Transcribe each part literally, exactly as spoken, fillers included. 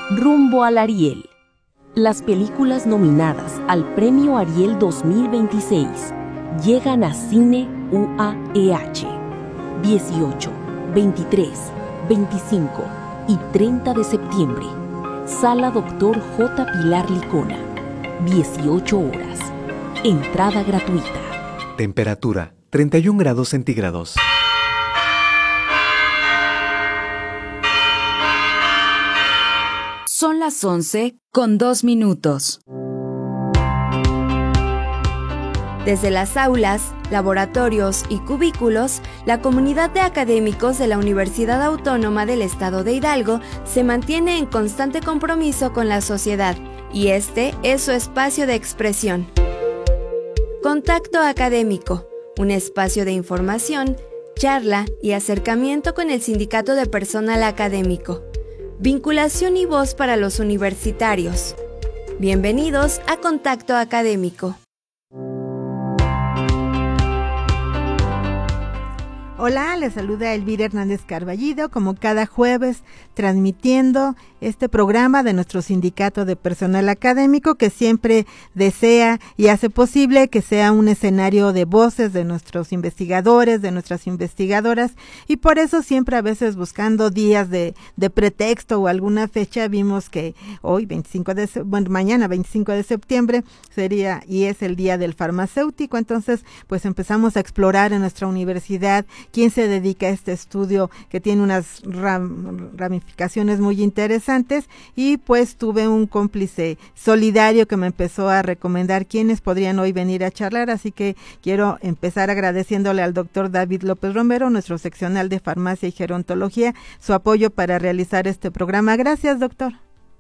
Rumbo al Ariel. Las películas nominadas al Premio Ariel dos mil veintiséis llegan a Cine U A E H. dieciocho, veintitrés, veinticinco y treinta de septiembre. Sala Doctor J. Pilar Licona. dieciocho horas. Entrada gratuita. Temperatura treinta y un grados centígrados. Son las once con dos minutos. Desde las aulas, laboratorios y cubículos, la comunidad de académicos de la Universidad Autónoma del Estado de Hidalgo se mantiene en constante compromiso con la sociedad, y este es su espacio de expresión. Contacto Académico, un espacio de información, charla y acercamiento con el Sindicato de Personal Académico. Vinculación y voz para los universitarios. Bienvenidos a Contacto Académico. Hola, les saluda Elvira Hernández Carballido, como cada jueves, transmitiendo este programa de nuestro Sindicato de Personal Académico, que siempre desea y hace posible que sea un escenario de voces de nuestros investigadores, de nuestras investigadoras, y por eso siempre a veces buscando días de, de pretexto o alguna fecha, vimos que hoy, veinticinco de, bueno, mañana veinticinco de septiembre, sería y es el Día del Farmacéutico. Entonces, pues empezamos a explorar en nuestra universidad quién se dedica a este estudio que tiene unas ram, ramificaciones muy interesantes, y pues tuve un cómplice solidario que me empezó a recomendar quiénes podrían hoy venir a charlar, así que quiero empezar agradeciéndole al doctor David López Romero, nuestro seccional de Farmacia y Gerontología, su apoyo para realizar este programa. Gracias, doctor.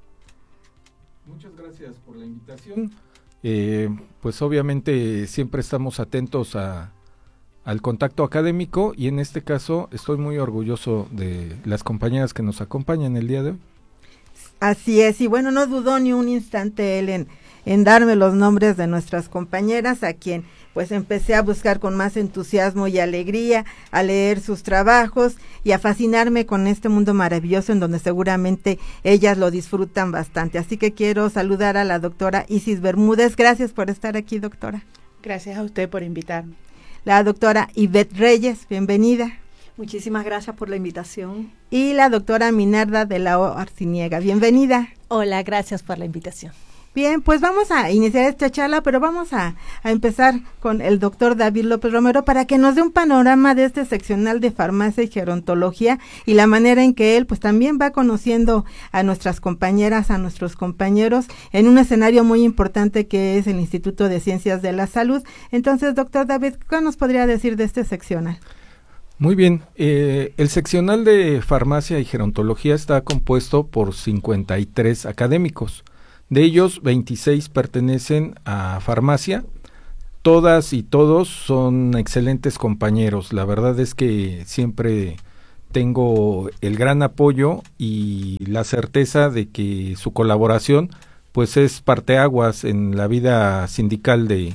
Muchas gracias por la invitación. Eh, pues obviamente siempre estamos atentos a al contacto académico, y en este caso estoy muy orgulloso de las compañeras que nos acompañan el día de hoy. Así es, y bueno, no dudó ni un instante él en, en darme los nombres de nuestras compañeras, a quien pues empecé a buscar con más entusiasmo y alegría, a leer sus trabajos y a fascinarme con este mundo maravilloso en donde seguramente ellas lo disfrutan bastante. Así que quiero saludar a la doctora Isis Bermúdez. Gracias por estar aquí, doctora. Gracias a usted por invitarme. La doctora Ivette Reyes, bienvenida. Muchísimas gracias por la invitación. Y la doctora Minarda de la O Arciniega, bienvenida. Hola, gracias por la invitación. Bien, pues vamos a iniciar esta charla, pero vamos a, a empezar con el doctor David López Romero para que nos dé un panorama de este seccional de Farmacia y Gerontología y la manera en que él pues también va conociendo a nuestras compañeras, a nuestros compañeros en un escenario muy importante que es el Instituto de Ciencias de la Salud. Entonces, doctor David, ¿qué nos podría decir de este seccional? Muy bien, eh, el seccional de Farmacia y Gerontología está compuesto por cincuenta y tres académicos. De ellos, veintiséis pertenecen a farmacia. Todas y todos son excelentes compañeros. La verdad es que siempre tengo el gran apoyo y la certeza de que su colaboración pues es parteaguas en la vida sindical de,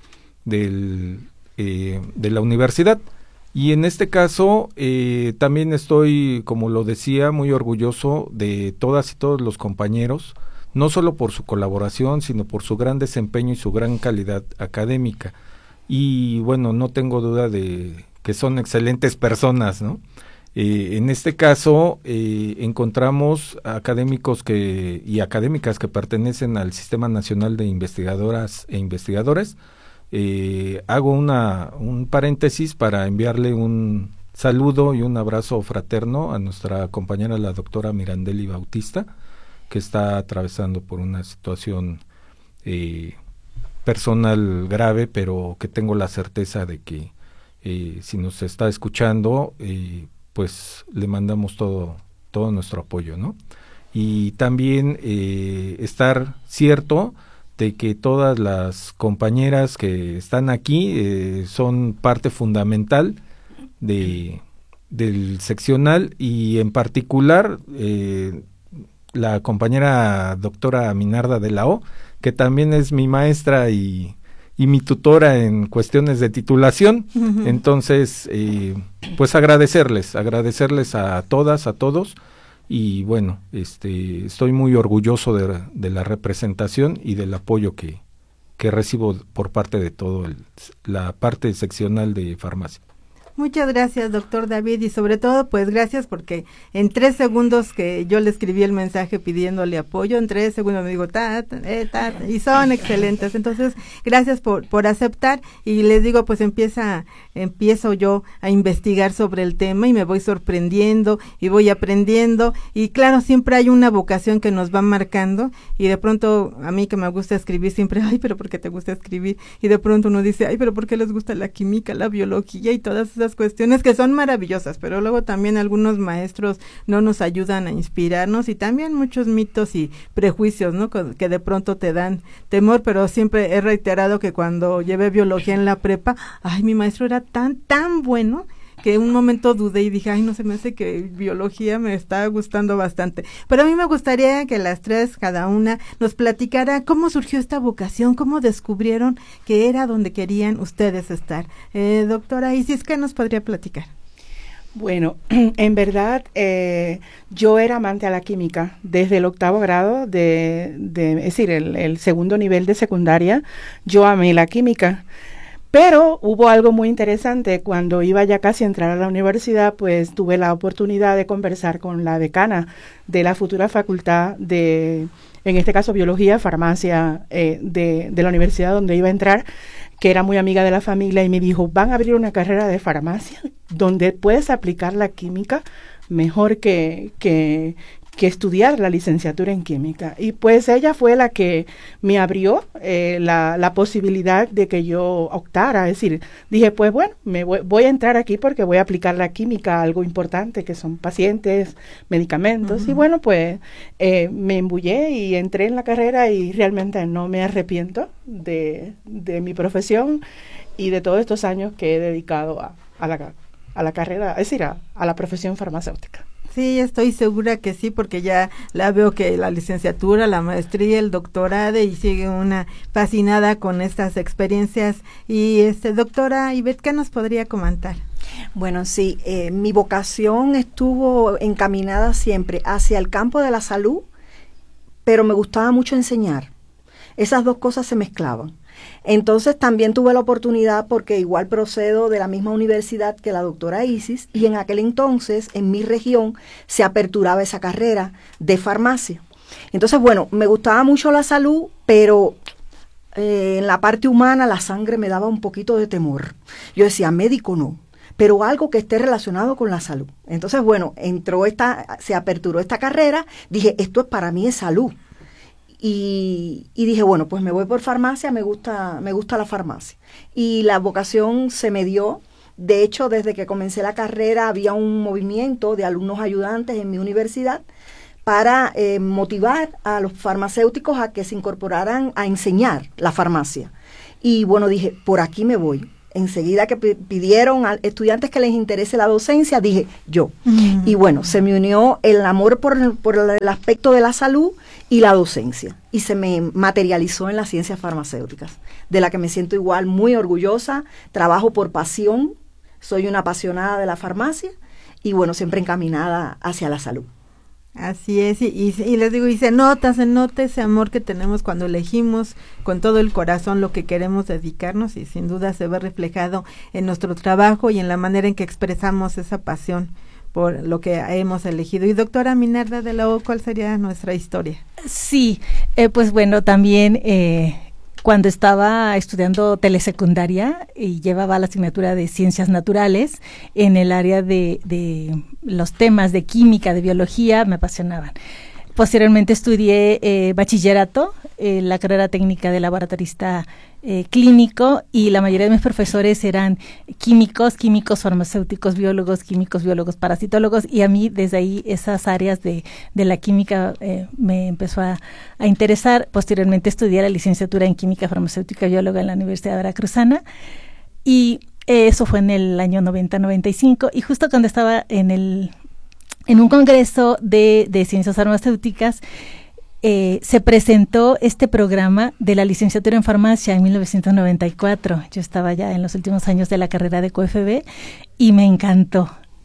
del, eh, de la universidad. Y en este caso eh, también estoy, como lo decía, muy orgulloso de todas y todos los compañeros, no solo por su colaboración, sino por su gran desempeño y su gran calidad académica. Y bueno, no tengo duda de que son excelentes personas, ¿no? Eh, en este caso eh, encontramos académicos que y académicas que pertenecen al Sistema Nacional de Investigadoras e Investigadores. Eh, hago una un paréntesis para enviarle un saludo y un abrazo fraterno a nuestra compañera, la doctora Mirandeli Bautista, que está atravesando por una situación eh, personal grave, pero que tengo la certeza de que eh, si nos está escuchando, eh, pues le mandamos todo todo nuestro apoyo, ¿no? Y también eh, estar cierto de que todas las compañeras que están aquí eh, son parte fundamental de del seccional, y en particular eh, la compañera doctora Minarda de la O, que también es mi maestra y, y mi tutora en cuestiones de titulación. Uh-huh. Entonces, eh, pues agradecerles, agradecerles a todas, a todos, y bueno, este, estoy muy orgulloso de, de la representación y del apoyo que, que recibo por parte de todo el, la parte seccional de farmacia. Muchas gracias, doctor David, y sobre todo, pues gracias porque en tres segundos que yo le escribí el mensaje pidiéndole apoyo, en tres segundos me digo, ta, ta, eh, ta, y son excelentes. Entonces, gracias por, por aceptar, y les digo, pues empieza, empiezo yo a investigar sobre el tema y me voy sorprendiendo y voy aprendiendo, y claro, siempre hay una vocación que nos va marcando, y de pronto, a mí que me gusta escribir siempre, ay, pero ¿por qué te gusta escribir? Y de pronto uno dice, ay, pero ¿por qué les gusta la química, la biología y todas esas cuestiones que son maravillosas? Pero luego también algunos maestros no nos ayudan a inspirarnos, y también muchos mitos y prejuicios, ¿no?, que de pronto te dan temor. Pero siempre he reiterado que cuando llevé biología en la prepa, ay, mi maestro era tan, tan bueno, que un momento dudé y dije, ay, no se me hace que biología me está gustando bastante. Pero a mí me gustaría que las tres, cada una, nos platicara cómo surgió esta vocación, cómo descubrieron que era donde querían ustedes estar. Eh, doctora Isis, ¿qué nos podría platicar? Bueno, en verdad, eh, yo era amante a la química desde el octavo grado, de, de, es decir, el, el segundo nivel de secundaria, yo amé la química. Pero hubo algo muy interesante. Cuando iba ya casi a entrar a la universidad, pues tuve la oportunidad de conversar con la decana de la futura facultad de, en este caso, biología, farmacia, eh, de, de la universidad donde iba a entrar, que era muy amiga de la familia, y me dijo, van a abrir una carrera de farmacia donde puedes aplicar la química mejor que, que, que estudiar la licenciatura en química. Y pues ella fue la que me abrió eh, la, la posibilidad de que yo optara. Es decir, dije, pues bueno, me voy, voy a entrar aquí porque voy a aplicar la química a algo importante, que son pacientes, medicamentos. Uh-huh. Y bueno, pues eh, me embullé y entré en la carrera, y realmente no me arrepiento de, de mi profesión y de todos estos años que he dedicado a, a, la, a la carrera, es decir, a, a la profesión farmacéutica. Sí, estoy segura que sí, porque ya la veo que la licenciatura, la maestría, el doctorado, y sigue una fascinada con estas experiencias. Y este doctora Ivette, ¿qué nos podría comentar? Bueno, sí, eh, mi vocación estuvo encaminada siempre hacia el campo de la salud, pero me gustaba mucho enseñar. Esas dos cosas se mezclaban. Entonces también tuve la oportunidad, porque igual procedo de la misma universidad que la doctora Isis, y en aquel entonces en mi región se aperturaba esa carrera de farmacia. Entonces, bueno, me gustaba mucho la salud, pero eh, en la parte humana la sangre me daba un poquito de temor. Yo decía, médico no, pero algo que esté relacionado con la salud. Entonces, bueno, entró esta, se aperturó esta carrera, dije, esto es para mí es salud. Y, y dije, bueno, pues me voy por farmacia, me gusta, me gusta la farmacia. Y la vocación se me dio. De hecho, desde que comencé la carrera había un movimiento de alumnos ayudantes en mi universidad para eh, motivar a los farmacéuticos a que se incorporaran a enseñar la farmacia. Y bueno, dije, por aquí me voy. Enseguida que pidieron a estudiantes que les interese la docencia, dije yo. Mm. Y bueno, se me unió el amor por, por el aspecto de la salud y la docencia. Y se me materializó en las ciencias farmacéuticas, de la que me siento igual muy orgullosa. Trabajo por pasión, soy una apasionada de la farmacia y bueno, siempre encaminada hacia la salud. Así es, y, y, y les digo, y se nota, se nota ese amor que tenemos cuando elegimos con todo el corazón lo que queremos dedicarnos, y sin duda se ve reflejado en nuestro trabajo y en la manera en que expresamos esa pasión por lo que hemos elegido. Y doctora Minerva de la O, ¿cuál sería nuestra historia? Sí, eh, pues bueno, también eh, cuando estaba estudiando telesecundaria y llevaba la asignatura de Ciencias Naturales, en el área de, de los temas de química, de biología, me apasionaban. Posteriormente estudié eh, bachillerato, eh, la carrera técnica de laboratorista eh, clínico, y la mayoría de mis profesores eran químicos, químicos farmacéuticos, biólogos, químicos, biólogos, parasitólogos, y a mí desde ahí esas áreas de, de la química eh, me empezó a, a interesar. Posteriormente estudié la licenciatura en química farmacéutica y bióloga en la Universidad Veracruzana, y eh, eso fue en el año noventa noventa y cinco, y justo cuando estaba en el en un congreso de, de ciencias farmacéuticas, eh, se presentó este programa de la licenciatura en farmacia en mil novecientos noventa y cuatro. Yo estaba ya en los últimos años de la carrera de C O F B y me encantó.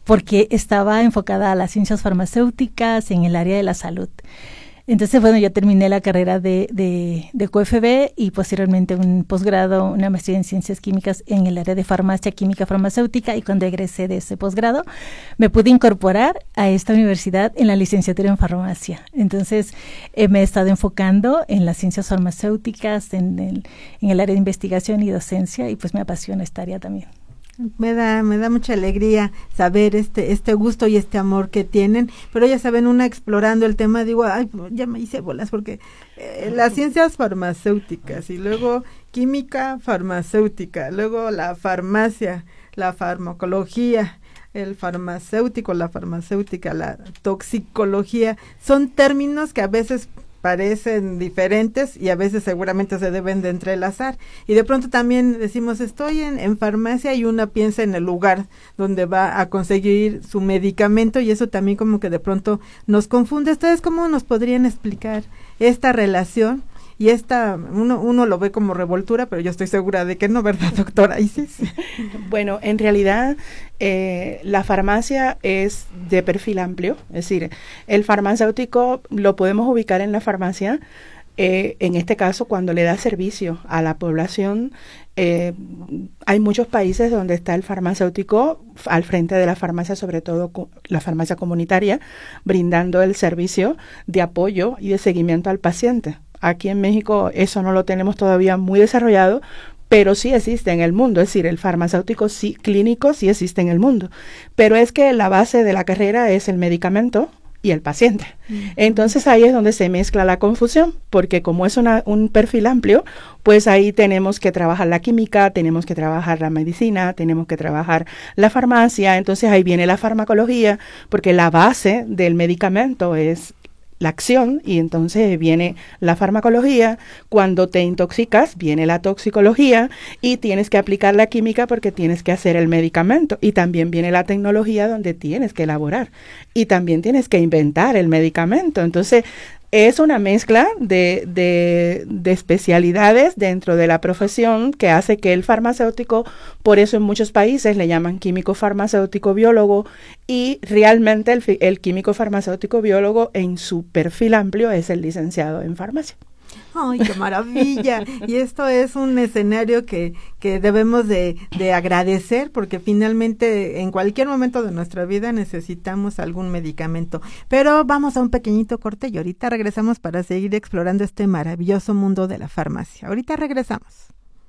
porque estaba enfocada a las ciencias farmacéuticas en el área de la salud. Entonces, bueno, yo terminé la carrera de, de, de Q F B y posteriormente un posgrado, una maestría en ciencias químicas en el área de farmacia, química farmacéutica, y cuando egresé de ese posgrado me pude incorporar a esta universidad en la licenciatura en farmacia. Entonces, eh, me he estado enfocando en las ciencias farmacéuticas, en el, en el área de investigación y docencia, y pues me apasiona esta área también. Me da, me da mucha alegría saber este, este gusto y este amor que tienen, pero ya saben, una explorando el tema, digo, ay, ya me hice bolas, porque eh, las ciencias farmacéuticas y luego química farmacéutica, luego la farmacia, la farmacología, el farmacéutico, la farmacéutica, la toxicología, son términos que a veces parecen diferentes y a veces seguramente se deben de entrelazar, y de pronto también decimos estoy en, en farmacia y una piensa en el lugar donde va a conseguir su medicamento, y eso también como que de pronto nos confunde. ¿Ustedes cómo nos podrían explicar esta relación? Y esta, uno, uno lo ve como revoltura, pero yo estoy segura de que no, ¿verdad, doctora Isis? Bueno, en realidad eh, la farmacia es de perfil amplio, es decir, el farmacéutico lo podemos ubicar en la farmacia, eh, en este caso cuando le da servicio a la población. Eh, hay muchos países donde está el farmacéutico al frente de la farmacia, sobre todo la farmacia comunitaria, brindando el servicio de apoyo y de seguimiento al paciente. Aquí en México eso no lo tenemos todavía muy desarrollado, pero sí existe en el mundo, es decir, el farmacéutico sí, clínico sí existe en el mundo, pero es que la base de la carrera es el medicamento y el paciente. Uh-huh. Entonces ahí es donde se mezcla la confusión, porque como es una, un perfil amplio, pues ahí tenemos que trabajar la química, tenemos que trabajar la medicina, tenemos que trabajar la farmacia, entonces ahí viene la farmacología, porque la base del medicamento es la acción, y entonces viene la farmacología. Cuando te intoxicas viene la toxicología y tienes que aplicar la química porque tienes que hacer el medicamento, y también viene la tecnología donde tienes que elaborar y también tienes que inventar el medicamento. Entonces es una mezcla de, de, de especialidades dentro de la profesión que hace que el farmacéutico, por eso en muchos países le llaman químico farmacéutico biólogo, y realmente el, el químico farmacéutico biólogo en su perfil amplio es el licenciado en farmacia. ¡Ay, qué maravilla! Y esto es un escenario que, que debemos de, de agradecer, porque finalmente en cualquier momento de nuestra vida necesitamos algún medicamento. Pero vamos a un pequeñito corte y ahorita regresamos para seguir explorando este maravilloso mundo de la farmacia. Ahorita regresamos.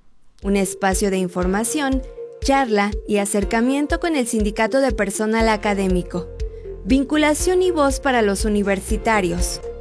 Un espacio de información, charla y acercamiento con el Sindicato de Personal Académico. Vinculación y voz para los universitarios.